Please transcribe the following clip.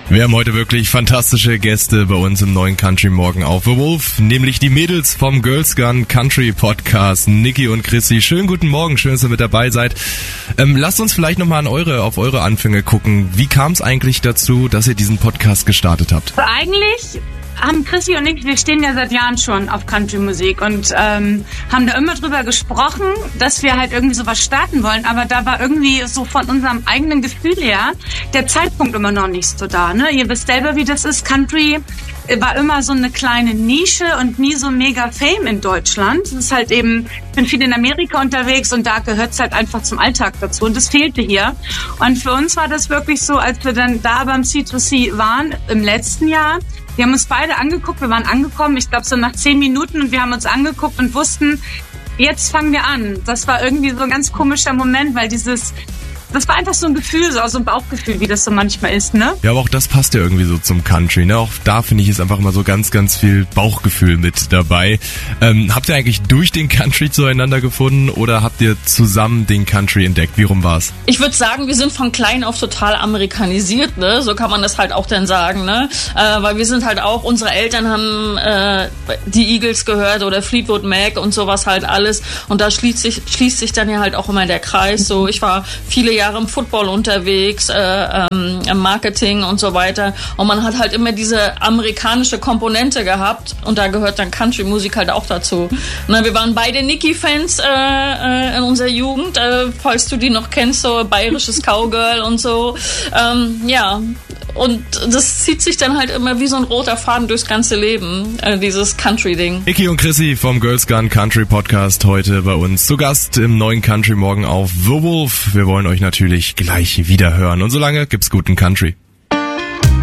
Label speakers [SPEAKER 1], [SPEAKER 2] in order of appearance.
[SPEAKER 1] Wir haben heute wirklich fantastische Gäste bei uns im neuen Country Morgen auf The Wolf, nämlich die Mädels vom Girls Gone Country Podcast, Niki und Chrissy. Schönen guten Morgen, schön, dass ihr mit dabei seid. Lasst uns vielleicht nochmal auf eure Anfänge gucken. Wie kam es eigentlich dazu, dass ihr diesen Podcast gestartet habt?
[SPEAKER 2] Eigentlich haben Chrissy und ich, wir stehen ja seit Jahren schon auf Country-Musik und haben da immer drüber gesprochen, dass wir halt irgendwie sowas starten wollen, aber da war irgendwie so von unserem eigenen Gefühl her der Zeitpunkt immer noch nicht so da. Ne? Ihr wisst selber, wie das ist. Country war immer so eine kleine Nische und nie so mega Fame in Deutschland. Es ist halt eben, ich bin viel in Amerika unterwegs und da gehört es halt einfach zum Alltag dazu und das fehlte hier. Und für uns war das wirklich so, als wir dann da beim C2C waren im letzten Jahr. Wir haben uns beide angeguckt, wir waren angekommen, ich glaube so nach 10 Minuten und wir haben uns angeguckt und wussten, jetzt fangen wir an. Das war irgendwie so ein ganz komischer Moment, weil das war einfach so ein Gefühl, so ein Bauchgefühl, wie das so manchmal ist, ne?
[SPEAKER 1] Ja, aber auch das passt ja irgendwie so zum Country, ne? Auch da finde ich ist einfach immer so ganz, ganz viel Bauchgefühl mit dabei. Habt ihr eigentlich durch den Country zueinander gefunden oder habt ihr zusammen den Country entdeckt? Wie rum war's?
[SPEAKER 3] Ich würde sagen, wir sind von klein auf total amerikanisiert, ne? So kann man das halt auch dann sagen, ne? Weil wir sind halt auch, unsere Eltern haben die Eagles gehört oder Fleetwood Mac und sowas halt alles. Und da schließt sich dann ja halt auch immer der Kreis. So, ich war viele Jahre im Football unterwegs, im Marketing und so weiter. Und man hat halt immer diese amerikanische Komponente gehabt und da gehört dann Country-Musik halt auch dazu. Na, wir waren beide Niki-Fans in unserer Jugend, falls du die noch kennst, so bayerisches Cowgirl und so. Ja, und das zieht sich dann halt immer wie so ein roter Faden durchs ganze Leben, dieses Country-Ding.
[SPEAKER 1] Niki und Chrissy vom Girls Gone Country Podcast heute bei uns zu Gast im neuen Country Morgen auf The Wolf. Wir wollen euch natürlich gleich wieder hören und solange gibt's guten Country.